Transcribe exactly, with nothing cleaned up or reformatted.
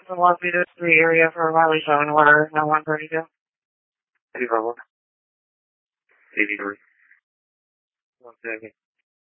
Los Angeles to the area for Riley Showing Water, no one thirty-two. eighty-five one. eighty-three. One second.